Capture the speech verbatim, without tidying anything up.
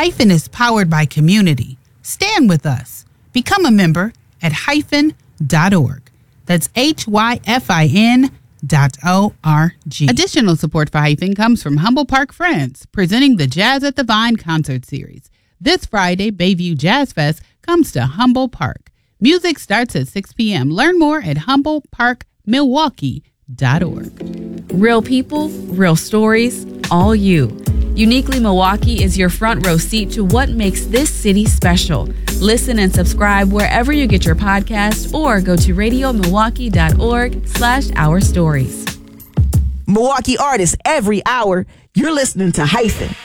Hyphen is powered by community. Stand with us. Become a member at hyphen dot org. That's H Y F I N dot O R G. Additional support for Hyphen comes from Humble Park Friends, presenting the Jazz at the Vine concert series. This Friday, Bayview Jazz Fest comes to Humble Park. Music starts at six p.m. Learn more at humble park milwaukee dot org. Real people, real stories, all you. Uniquely Milwaukee is your front row seat to what makes this city special. Listen and subscribe wherever you get your podcasts or go to radio milwaukee dot org slash our stories. Milwaukee artists every hour. You're listening to Hyphen.